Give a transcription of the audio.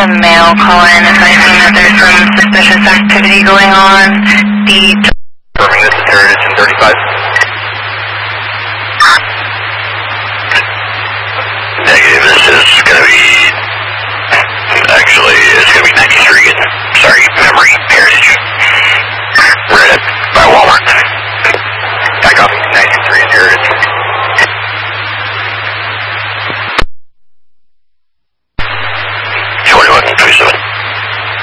a male call in advising that there's some suspicious activity going on. Confirming this is Heritage 35. Negative, this is